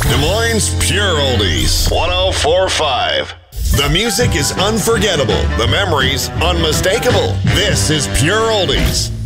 Des Moines Pure Oldies, 104.5. The music is unforgettable. The memories unmistakable. This is Pure Oldies.